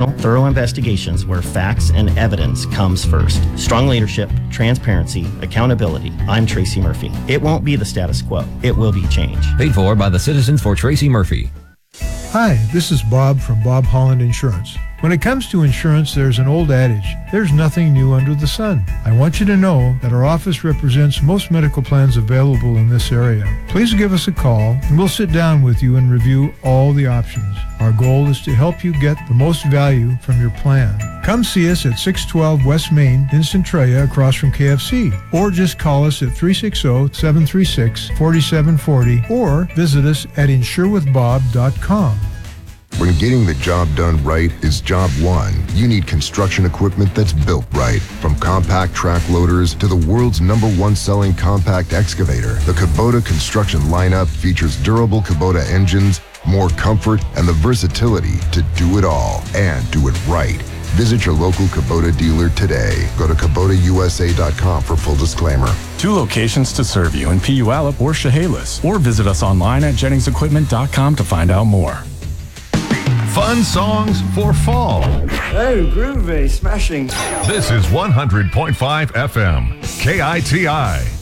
professional, thorough investigations where facts and evidence comes first. Strong leadership, transparency, accountability. I'm Tracy Murphy. It won't be the status quo. It will be change. Paid for by the Citizens for Tracy Murphy. Hi, this is Bob from Bob Holland Insurance. When it comes to insurance, there's an old adage, there's nothing new under the sun. I want you to know that our office represents most medical plans available in this area. Please give us a call and we'll sit down with you and review all the options. Our goal is to help you get the most value from your plan. Come see us at 612 West Main in Centralia across from KFC, or just call us at 360-736-4740 or visit us at insurewithbob.com. When getting the job done right is job one, you need construction equipment that's built right. From compact track loaders to the world's #1 selling compact excavator, the Kubota construction lineup features durable Kubota engines, more comfort, and the versatility to do it all and do it right. Visit your local Kubota dealer today. Go to KubotaUSA.com for full disclaimer. 2 locations to serve you in Puyallup or Chehalis, or visit us online at JenningsEquipment.com to find out more. Fun songs for fall. Oh, groovy, smashing. This is 100.5 FM, KITI.